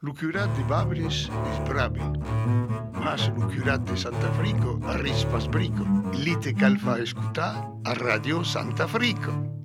Lo curat de Babres és bravi, mas lo curat de Santa Frico arrispa sbrico. Lì te cal fa escutar a Radio Santa Frico.